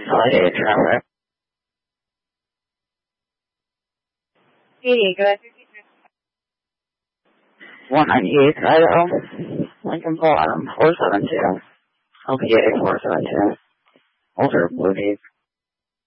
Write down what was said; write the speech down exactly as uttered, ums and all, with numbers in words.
Friday traffic. eighty-eight, go ahead. one ninety-eight, Idaho. Lincoln Bottom, four seven two. L P A four seven two. Ultra Blue Deep.